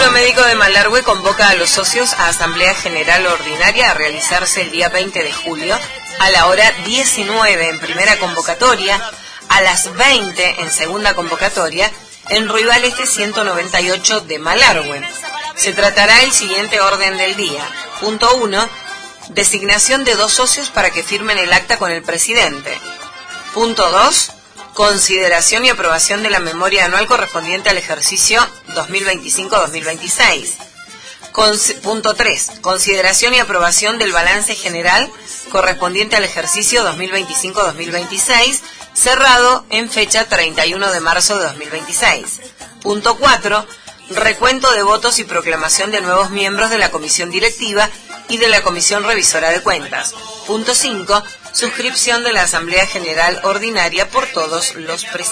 Instituto Médico de Malargüe convoca a los socios a Asamblea General Ordinaria a realizarse el día 20 de julio a la hora 19 en primera convocatoria, a las 20 en segunda convocatoria, en Ruibal Este 198 de Malargüe. Se tratará el siguiente orden del día. Punto 1. Designación de 2 socios para que firmen el acta con el presidente. Punto 2. Consideración y aprobación de la memoria anual correspondiente al ejercicio 2025-2026. Punto 3. Consideración y aprobación del balance general correspondiente al ejercicio 2025-2026, cerrado en fecha 31 de marzo de 2026. Punto 4. Recuento de votos y proclamación de nuevos miembros de la Comisión Directiva y de la Comisión Revisora de Cuentas. Punto 5. Suscripción de la Asamblea General Ordinaria por todos los presentes.